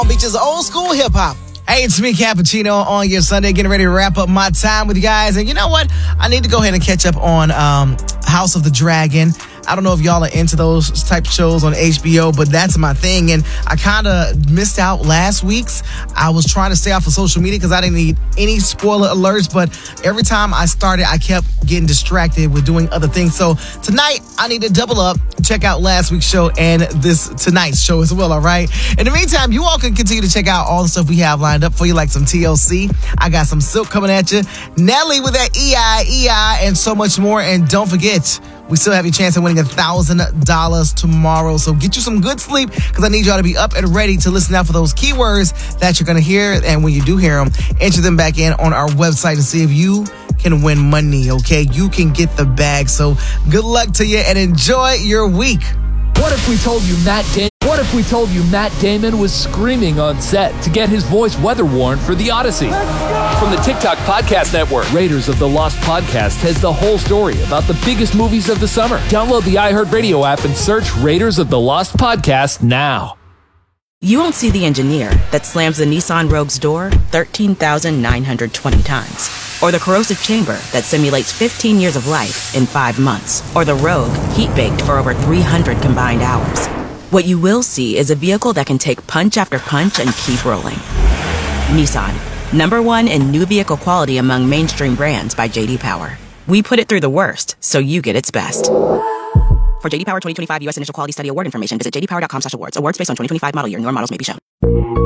Beaches old school hip hop. Hey, it's me, Cappuccino, on your Sunday, getting ready to wrap up my time with you guys. And you know what? I need to go ahead and catch up on House of the Dragon. I don't know if y'all are into those type of shows on HBO, but that's my thing. And I kind of missed out last week's. I was trying to stay off of social media because I didn't need any spoiler alerts. But every time I started, I kept getting distracted with doing other things. So tonight, I need to double up, check out last week's show and tonight's show as well, all right? In the meantime, you all can continue to check out all the stuff we have lined up for you, like some TLC. I got some Silk coming at you. Nelly with that EI, and so much more. And don't forget, we still have your chance of winning $1,000 tomorrow. So get you some good sleep, because I need y'all to be up and ready to listen out for those keywords that you're going to hear. And when you do hear them, enter them back in on our website to see if you can win money, okay? You can get the bag. So good luck to you and enjoy your week. What if we told you Matt Damon was screaming on set to get his voice weather warned for the Odyssey? From the TikTok Podcast Network, Raiders of the Lost Podcast has the whole story about the biggest movies of the summer. Download the iHeartRadio app and search Raiders of the Lost Podcast now. You won't see the engineer that slams the Nissan Rogue's door 13,920 times. Or the corrosive chamber that simulates 15 years of life in 5 months. Or the Rogue heat-baked for over 300 combined hours. What you will see is a vehicle that can take punch after punch and keep rolling. Nissan, #1 in new vehicle quality among mainstream brands by J.D. Power. We put it through the worst, so you get its best. For J.D. Power 2025 U.S. Initial Quality Study Award information, visit jdpower.com/awards. Awards based on 2025 model year. Newer models may be shown.